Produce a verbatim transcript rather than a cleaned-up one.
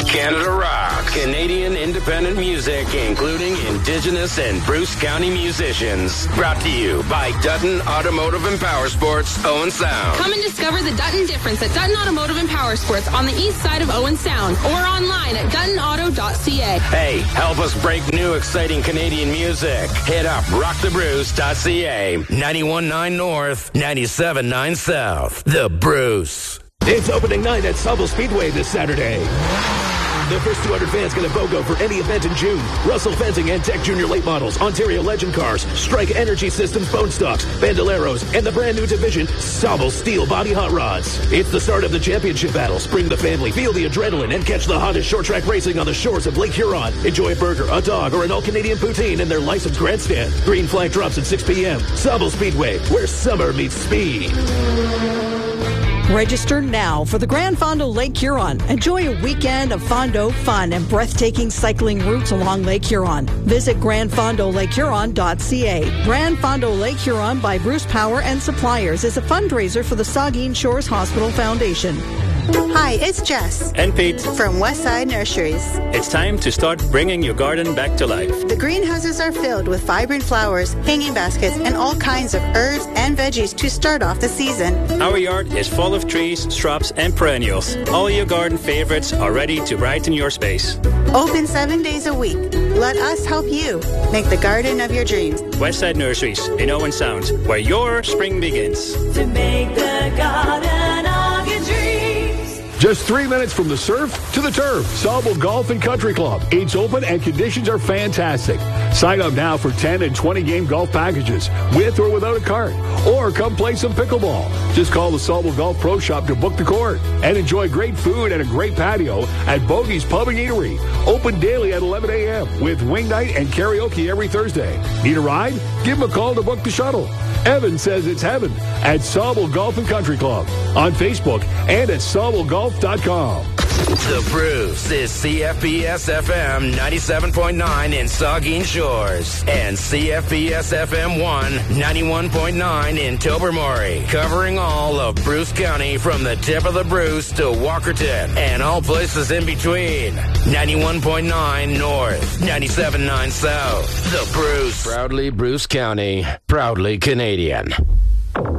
Canada Rock. Canadian independent music, including Indigenous and Bruce County musicians. Brought to you by Dutton Automotive and Power Sports, Owen Sound. Come and discover the Dutton difference at Dutton Automotive and Power Sports on the east side of Owen Sound or online at dutton auto dot c a. Hey, help us break new exciting Canadian music. Hit up rock the bruce dot c a. ninety-one point nine North, ninety-seven point nine South. The Bruce. It's opening night at Sauble Speedway this Saturday. The first two hundred fans get a BOGO for any event in June. Russell Fencing and Tech Junior Late Models, Ontario Legend Cars, Strike Energy Systems Bone Stocks, Bandoleros, and the brand new division, Sauble Steel Body Hot Rods. It's the start of the championship battles. Bring the family, feel the adrenaline, and catch the hottest short track racing on the shores of Lake Huron. Enjoy a burger, a dog, or an all-Canadian poutine in their licensed grandstand. Green flag drops at six p.m. Sauble Speedway, where summer meets speed. Register now for the Grand Fondo Lake Huron. Enjoy a weekend of Fondo fun and breathtaking cycling routes along Lake Huron. Visit grand fondo lake huron dot c a. Grand Fondo Lake Huron by Bruce Power and Suppliers is a fundraiser for the Saugeen Shores Hospital Foundation. Hi, it's Jess. And Pete. From Westside Nurseries. It's time to start bringing your garden back to life. The greenhouses are filled with vibrant flowers, hanging baskets, and all kinds of herbs and veggies to start off the season. Our yard is full of trees, shrubs, and perennials. All your garden favorites are ready to brighten your space. Open seven days a week. Let us help you make the garden of your dreams. Westside Nurseries in Owen Sound, where your spring begins. To make the garden of your dreams. Just three minutes from the surf to the turf. Sauble Golf and Country Club. It's open and conditions are fantastic. Sign up now for ten and twenty game golf packages with or without a cart. Or come play some pickleball. Just call the Sauble Golf Pro Shop to book the court. And enjoy great food and a great patio at Bogey's Pub and Eatery. Open daily at eleven a.m. with wing night and karaoke every Thursday. Need a ride? Give them a call to book the shuttle. Evan says it's heaven at Sauble Golf and Country Club on Facebook and at sauble golf dot com. The Bruce is C F B S F M ninety-seven point nine in Saugeen Shores and C F B S F M one ninety-one point nine in Tobermory, covering all of Bruce County from the tip of the Bruce to Walkerton and all places in between. ninety-one point nine North, ninety-seven point nine South. The Bruce. Proudly Bruce County, proudly Canadian.